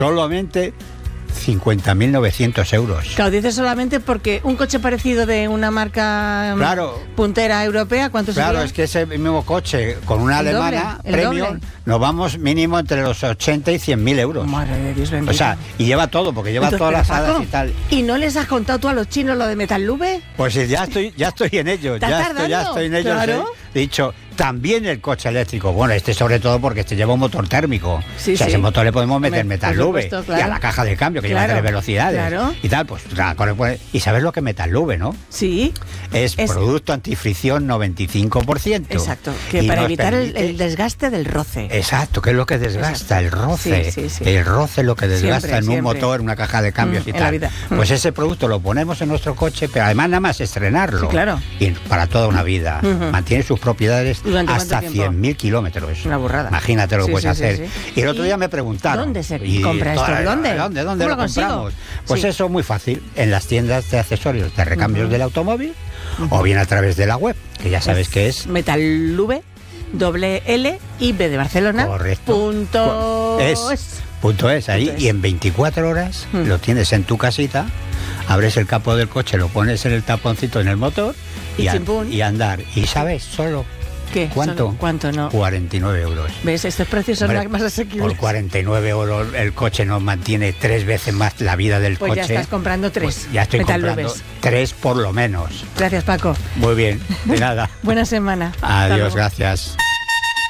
Solamente 50.900 euros. Claro, dices solamente porque un coche parecido de una marca puntera europea, ¿cuánto sería? Claro, es que ese mismo coche con una alemana premium, nos vamos mínimo entre los 80 y 100.000 euros. Madre de Dios bendito. O sea, y lleva todo, porque lleva todas las hadas y tal. ¿Y no les has contado tú a los chinos lo de Metallube? Pues ya estoy en ello. Ya estoy en ello. Claro. He dicho, también el coche eléctrico. Bueno, sobre todo porque lleva un motor térmico. Sí, ese motor le podemos meter Metallube. Claro. Y a la caja de cambio, que lleva 3 velocidades. Claro. Y tal, pues y sabes lo que es Metallube, ¿no? Sí. Es producto antifricción 95%. Exacto. Que para evitar el desgaste del roce. Exacto, que es lo que desgasta. Exacto. El roce. Sí. El roce es lo que desgasta en un motor, una caja de cambios y tal. Pues ese producto lo ponemos en nuestro coche, pero además nada más estrenarlo. Sí, claro. Y para toda una vida. Mantiene sus propiedades hasta 100.000 kilómetros. Una burrada. Imagínate lo que puedes hacer. Sí. Y el otro día me preguntaron. ¿Dónde se compra esto? ¿Dónde lo compramos? Pues eso muy fácil. En las tiendas de accesorios de recambios del automóvil o bien a través de la web, que ya sabes que es Metallube, LLIB de Barcelona. Correcto. .es ahí. Y en 24 horas lo tienes en tu casita. Abres el capó del coche, lo pones en el taponcito en el motor y andar. Y sabes, solo ¿qué? ¿Cuánto? ¿Cuánto no? 49 euros. ¿Ves? Estos precios son más asequibles. Por 49 euros el coche nos mantiene 3 veces más la vida del coche. Pues ya estás comprando 3. Pues ya estoy comprando 3 por lo menos. Gracias, Paco. Muy bien, de nada. Buena semana. Adiós, gracias.